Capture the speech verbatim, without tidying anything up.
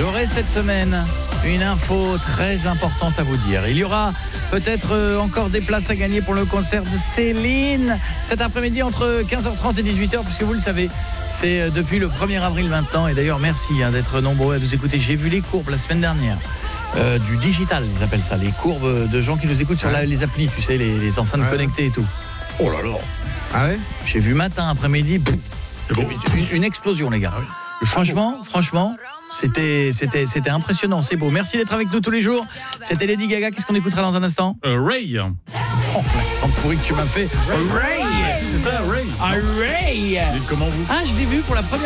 J'aurai cette semaine une info très importante à vous dire. Il y aura peut-être euh, encore des places à gagner pour le concert de Céline cet après-midi entre quinze heures trente et dix-huit heures, puisque vous le savez, c'est euh, depuis le premier avril maintenant. Et d'ailleurs, merci hein, d'être nombreux à nous écouter. J'ai vu les courbes la semaine dernière. Euh, du digital, ils appellent ça, les courbes de gens qui nous écoutent sur la, les applis, tu sais, les, les enceintes ouais. connectées et tout. Oh là là. Ah ouais. J'ai vu matin, après-midi, pff, bon. une, une explosion, les gars. Ah oui. Franchement, franchement, c'était, c'était, c'était impressionnant, c'est beau. Merci d'être avec nous tous les jours. C'était Lady Gaga. Qu'est-ce qu'on écoutera dans un instant? euh, Ray. Oh, l'accent pourri que tu m'as fait. Ray. Ray. C'est ça, Ray. Ah, Ray. Comment vous? Ah, je l'ai vu pour la première